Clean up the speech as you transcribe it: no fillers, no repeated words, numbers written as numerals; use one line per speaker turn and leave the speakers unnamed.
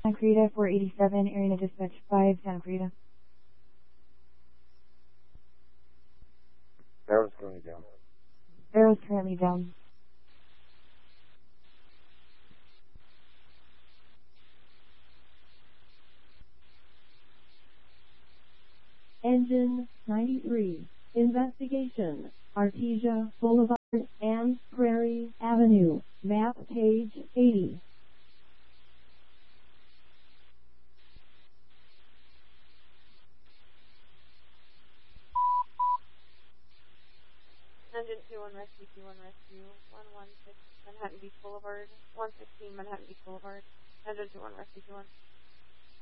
Santa Clarita 487, Area Dispatch 5, Santa Clarita.
Barrow's currently down.
Barrow's currently down.
Engine 93. Investigation. Artesia Boulevard and Prairie Avenue. Map page 80.
Engine 21 Rescue, 21 Rescue, 116 Manhattan Beach Boulevard, 116 Manhattan Beach Boulevard. Engine 21 Rescue, 21.